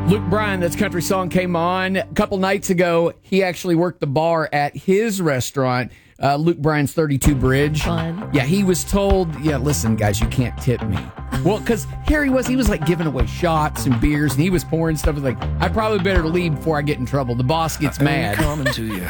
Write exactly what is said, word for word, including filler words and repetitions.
Luke Bryan, that's country song, came on a couple nights ago. He actually worked the bar at his restaurant, uh, Luke Bryan's thirty-two Bridge. Fun. Yeah, he was told, yeah, listen, guys, you can't tip me. Well, because here he was, he was like giving away shots and beers, and he was pouring stuff. Like, I probably better leave before I get in trouble. The boss gets mad. Coming to you.